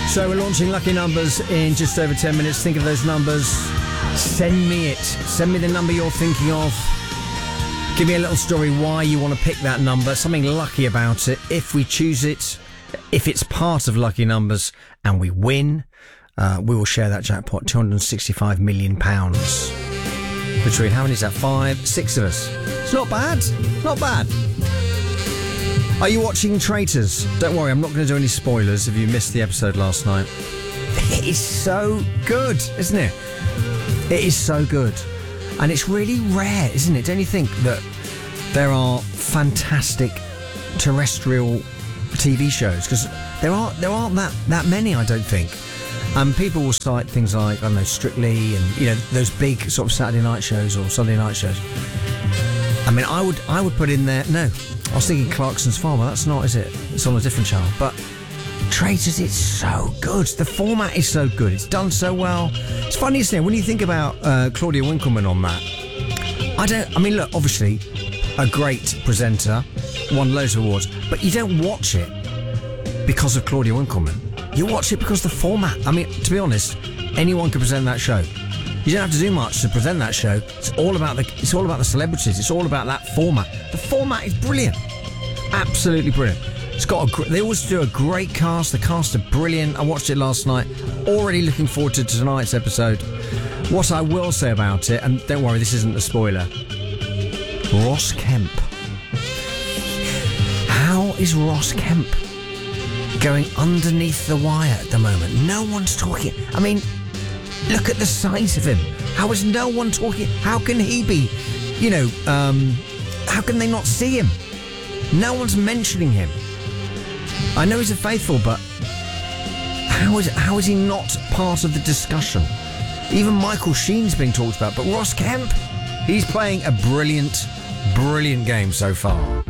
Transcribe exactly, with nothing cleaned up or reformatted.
So we're launching Lucky Numbers in just over ten minutes. Think of those numbers. Send me it. Send me the number you're thinking of. Give me a little story why you want to pick that number. Something lucky about it. If we choose it, if it's part of Lucky Numbers and we win, uh, we will share that jackpot. two hundred sixty-five million pounds. Between, how many is that? Five, six of us. It's not bad. Not bad. Are you watching Traitors? Don't worry, I'm not going to do any spoilers if you missed the episode last night. It is so good, isn't it? It is so good. And it's really rare, isn't it? Don't you think that there are fantastic terrestrial T V shows? Because there aren't, there aren't that, that many, I don't think. And people will cite things like, I don't know, Strictly and, you know, those big sort of Saturday night shows or Sunday night shows. I mean, I would I would put in there... No, I was thinking Clarkson's Farm. That's not, is it? It's on a different channel. But Traitors, it's so good. The format is so good. It's done so well. It's funny, isn't it? When you think about uh, Claudia Winkleman on that, I don't... I mean, look, obviously, a great presenter, won loads of awards, but you don't watch it because of Claudia Winkleman. You watch it because the format... I mean, to be honest, anyone can present that show. You don't have to do much to present that show. It's all about the it's all about the celebrities. It's all about that format. The format is brilliant. Absolutely brilliant. It's got a, they always do a great cast. The cast are brilliant. I watched it last night. Already looking forward to tonight's episode. What I will say about it, and don't worry, this isn't a spoiler. Ross Kemp. How is Ross Kemp going underneath the wire at the moment? No one's talking. I mean, look at the size of him. How is no one talking? How can he be, you know, um, how can they not see him? No one's mentioning him. I know he's a faithful, but how is how is he not part of the discussion? Even Michael Sheen's being talked about, but Ross Kemp, he's playing a brilliant, brilliant game so far.